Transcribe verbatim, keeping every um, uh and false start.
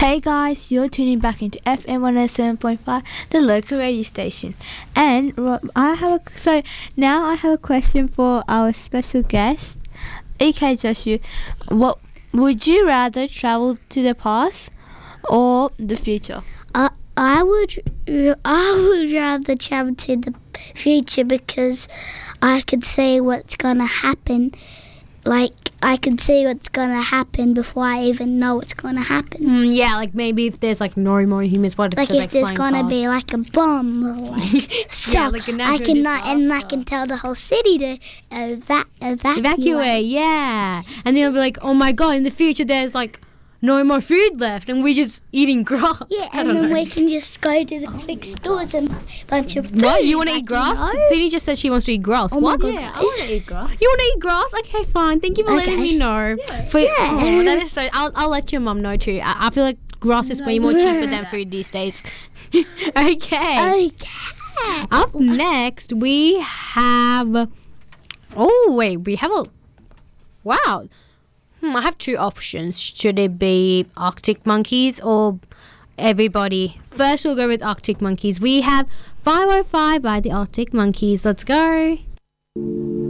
Hey guys, you're tuning back into F M one oh seven point five, the local radio station. And ro- I have a, so now I have a question for our special guest. Okay, Joshua, what would you rather travel to the past or the future? Uh, I would I would rather travel to the future because I could see what's gonna happen. Like, I can see what's going to happen before I even know what's going to happen. Mm, yeah, like maybe if there's like no more humans, what if Like, there's, if like, there's flying going to be cars? like a bomb or like stuff, Yeah, like a I natural can not, and I disaster. can tell the whole city to eva- evacuate. Evacuate, yeah. And then you'll be like, oh my god, in the future there's like no more food left and we're just eating grass. Yeah, I and don't then know. we can just go to the big stores and a bunch of food. What? You want to like, eat grass? you know? Cindy just said she wants to eat grass. Oh my what? God. Yeah, I Is- want to eat grass. You want to eat grass? Okay, fine. Thank you for letting Okay. me know. Yeah. For, Yeah. Oh, that is so. I'll, I'll let your mum know too. I, I feel like grass is way more cheaper than food these days. Okay. Okay. Up next, we have. Oh wait, we have a. Wow. Hmm, I have two options. Should it be Arctic Monkeys or everybody? First, we'll go with Arctic Monkeys. We have five oh five by the Arctic Monkeys. Let's go.